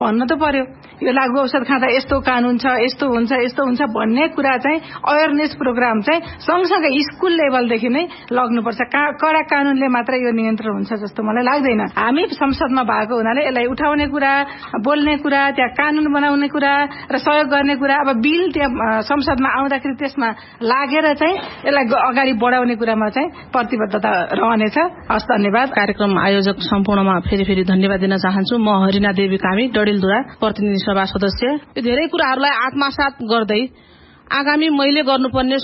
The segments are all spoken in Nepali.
भन्न त पर्यो। यो लागू औषध खाँदा यस्तो कानून छ, यस्तो हुन्छ भन्ने कुरा चाहिँ अवेरनेस प्रोग्राम चाहिँ सँगसँगै स्कुल लेभलदेखि नै लग्नुपर्छ। कडा कानूनले मात्र यो नियन्त्रण हुन्छ जस्तो मलाई लाग्दैन। हामी संसदमा भएको हुनाले यसलाई उठाउने कुरा, बोल्ने कुरा, त्यहाँ कानून बनाउने कुरा र सहयोग गर्ने कुरा, अब बिल त्यहाँ संसदमा आउँदाखेरि त्यसमा लागेर चाहिँ यसलाई अगाडि बढाउने कुरामा चाहिँ प्रतिबद्धता रहनेछ। हस्, धन्यवाद। कार्यक्रम आयोजक सम्पूर्णमा फेरि धन्यवाद दिन चाहन्छु। म हरिना देवी कामी, डडेलधुरा प्रतिनिधि सभा सदस्य। यो धेरै कुराहरूलाई आत्मसात गर्दै आगामी मैले गर्नुपर्ने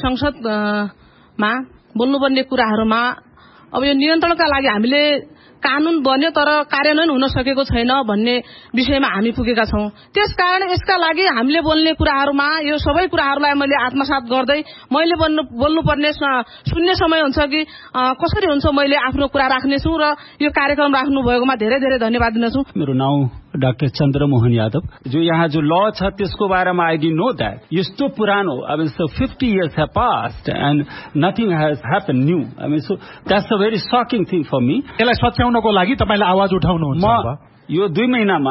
संसदमा बोल्नुपर्ने कुराहरूमा अब यो नियन्त्रणका लागि हामीले कानून बन्यो तर कार्यान्वयन हुन सकेको छैन भन्ने विषयमा हामी पुगेका छौं। त्यसकारण यसका लागि हामीले बोल्ने कुराहरूमा यो सबै कुराहरूलाई मैले आत्मसात गर्दै मैले बोल्नुपर्ने सुन्ने समय हुन्छ कि कसरी हुन्छ मैले आफ्नो कुरा राख्नेछु र यो कार्यक्रम राख्नु भएकोमा धेरै धेरै धन्यवाद दिन्छु। मेरो नाम डाक्टर चन्द्रमोहन यादव। जो यहाँ जो लॉ छ त्यसको बारेमा आई डिडन्ट नो दैट। यस्तो पुरानो, I mean, so 50 years have passed and nothing has happened new. I mean, so that's a very shocking thing for me. यसलाई सच्याउनको लागि तपाईले आवाज उठाउनुहुन्छ। यो 2 महिनामा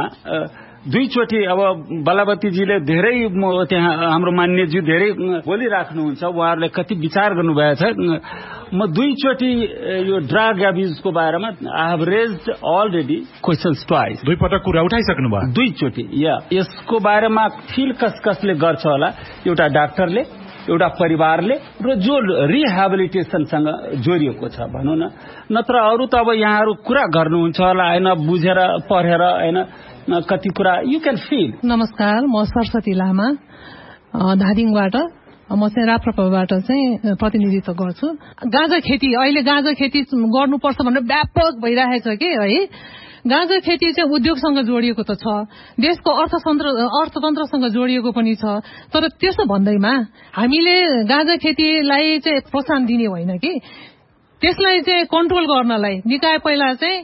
दुईचोटि अब बलावतीजीले धेरै त्यहाँ हाम्रो मान्यज्यू धेरै बोलिराख्नुहुन्छ, उहाँहरूले कति विचार गर्नुभएको छ। म दुईचोटि यो ड्रग एब्युजको बारेमा I have raised already questions twice. 2 पटक कुरा उठाइसक्नु भयो। दुईचोटि यसको बारेमा फिल कसले गर्छ होला, एउटा डाक्टरले, एउटा परिवारले र जो रिहेबिलिटेसनसँग जोडिएको छ भनौँ न। नत्र अरू त अब यहाँहरू कुरा गर्नुहुन्छ होला हैन, बुझेर पढेर हैन कति कुरा यु क्यान फिल। नमस्कार, म सरस्वती लामा धादिङबाट। म चाहिँ राप्रपाबाट चाहिँ प्रतिनिधित्व गर्छु। गाँजा खेती, अहिले गाँजा खेती गर्नुपर्छ भनेर व्यापक भइरहेछ कि है। गाँजा खेती चाहिँ उद्योगसँग जोडिएको त छ, देशको अर्थतन्त्रसँग जोडिएको पनि छ। तर त्यसो भन्दैमा हामीले गाँजा खेतीलाई चाहिँ प्रोत्साहन दिने होइन कि, त्यसलाई चाहिँ कन्ट्रोल गर्नलाई निकाय पहिला चाहिँ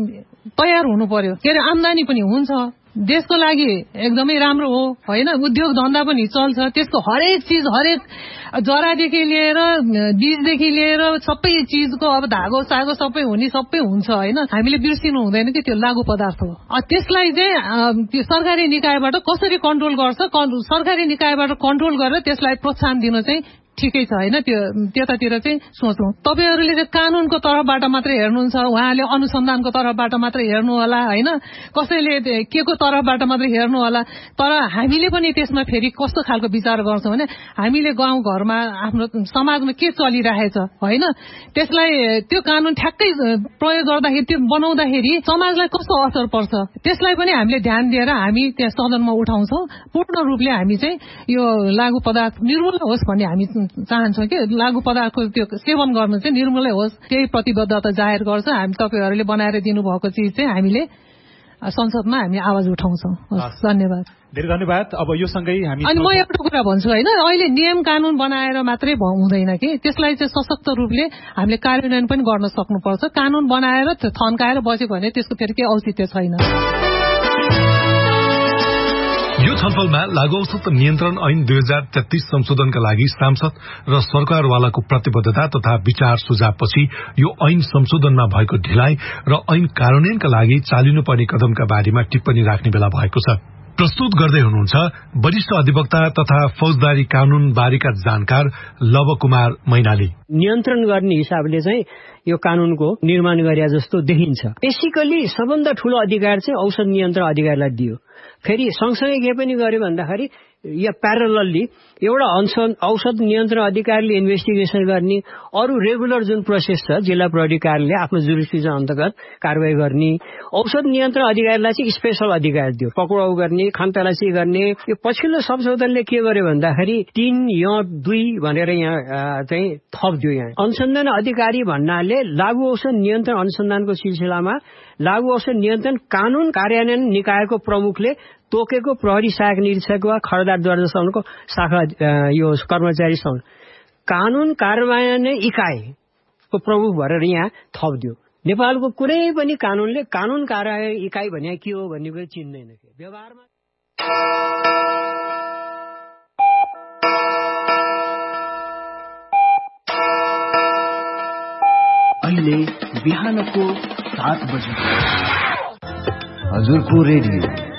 तयार हुनु पर्यो। के अरे आम्दानी पनि हुन्छ, देशको लागि एकदमै राम्रो हो होइन। उद्योग धन्दा पनि चल्छ, त्यसको हरेक चिज, हरेक जरादेखि लिएर बीजदेखि लिएर सबै चिजको अब धागो सागो सबै हुन्छ होइन। हामीले बिर्सिनु हुँदैन कि त्यो लागू पदार्थ हो। त्यसलाई चाहिँ त्यो सरकारी निकायबाट कसरी कन्ट्रोल गर्छ, सरकारी निकायबाट कन्ट्रोल गरेर त्यसलाई प्रोत्साहन दिन चाहिँ ठिकै छ होइन। त्यतातिर चाहिँ सोचौं। तपाईहरुले चाहिँ कानूनको तर्फबाट मात्रै हेर्नुहुन्छ, उहाँले अनुसन्धानको तर्फबाट मात्रै हेर्नु होला होइन, कसैले के को तर्फबाट मात्रै हेर्नु होला। तर हामीले पनि त्यसमा फेरि कस्तो खालको विचार गर्छौं भने हामीले गाउँ घरमा आफ्नो समाजमा के चलिरहेछ होइन, त्यसलाई त्यो कानून ठ्याक्कै प्रयोग गर्दाखेरि, त्यो बनाउँदाखेरि समाजलाई कस्तो असर पर्छ त्यसलाई पनि हामीले ध्यान दिएर हामी त्यहाँ सदनमा उठाउँछौं। पूर्ण रूपले हामी चाहिँ यो लागू पदार्थ निर्मूल होस् भन्ने हामी चाहन्छौं कि लागू पदार्थको त्यो सेवन गर्न चाहिँ निर्मूलै होस्, त्यही प्रतिबद्धता जाहेर गर्छ। हामी तपाईहरुले बनाएर दिनुभएको चिज चाहिँ हामीले संसदमा हामी आवाज उठाउँछौं। धन्यवाद, धेरै धन्यवाद। अब यो सँगै हामी अनि म एउटा कुरा भन्छु होइन, अहिले नियम कानून बनाएर मात्रै हुँदैन कि, त्यसलाई चाहिँ सशक्त रूपले हामीले कार्यान्वयन पनि गर्न सक्नुपर्छ। कानून बनाएर थन्काएर बस्यो भने त्यसको फेरि केही औचित्य छैन। यो छलफलमा लागू औषध नियन्त्रण ऐन 2033 संशोधनका लागि सांसद र सरकारवालाको प्रतिबद्धता तथा विचार सुझावपछि यो ऐन संशोधनमा भएको ढिलाइ र ऐन कार्यान्वयनका लागि चालिनुपर्ने कदमका बारेमा टिप्पणी राख्ने बेला भएको छ। प्रस्तुत गर्दै हुनुहुन्छ वरिष्ठ अधिवक्ता तथा फौजदारी कानून बारेका जानकार लव कुमार मैनाली। नियन्त्रण गर्ने हिसाबले चाहिँ यो कानूनको निर्माण गरिया जस्तो देखिन्छ। बेसिकली सबभन्दा ठूलो अधिकार चाहिँ औषध नियन्त्रण अधिकारीलाई दियो। फेरि सँगसँगै के पनि गर्यो भन्दाखेरि या प्यारलली एउटा औषध नियन्त्रण अधिकारीले इन्भेस्टिगेसन गर्ने, अरू रेगुलर जुन प्रोसेस छ जिल्ला प्रहरी कार्यालयले आफ्नो जुरिस्डिक्सन अन्तर्गत कारवाही गर्ने, औषध नियन्त्रण अधिकारीलाई चाहिँ स्पेशल अधिकार दियो, पक्राउ गर्ने, खानतलासी गर्ने। यो पछिल्लो संशोधनले के गर्यो भन्दाखेरि 3 या 2 भनेर यहाँ चाहिँ थप दियो। यहाँ अनुसन्धान अधिकारी भन्नाले लागू औषध नियन्त्रण अनुसन्धानको सिलसिलामा लागू औषध नियन्त्रण कानून कार्यान्वयन निकायको प्रमुखले तोकेको प्रहरी सहायक निरीक्षक वा खडदार दर्जासम्मको शाखा यो कर्मचारीसम्म कानून कार्यान्वयन इकाइको प्रमुख भएर यहाँ थप दियो। नेपालको कुनै पनि कानूनले कानून कार्यान्वयन इकाइ भने के हो भन्ने कुरा चिन्दैन। व्यवहारमा अहिले बिहानको 7 बजे हजुरको रेडियो